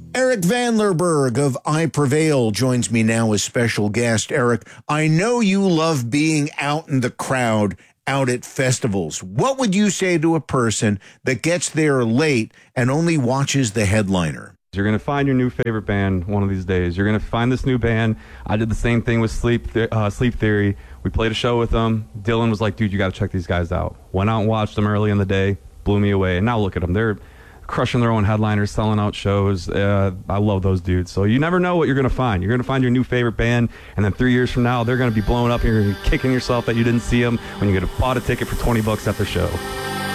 Eric Vanlerberg of I Prevail joins me now as special guest. Eric, I know you love being out in the crowd, out at festivals. What would you say to a person that gets there late and only watches the headliner? You're going to find your new favorite band one of these days. You're going to find this new band. I did the same thing with Sleep Theory. We played a show with them. Dylan was like, dude, you got to check these guys out. Went out and watched them early in the day. Blew me away. And now look at them. They're crushing their own headliners, selling out shows. I love those dudes. So you never know what you're going to find. You're going to find your new favorite band, and then 3 years from now, they're going to be blowing up, and you're going to be kicking yourself that you didn't see them when you could have bought a ticket for $20 at their show.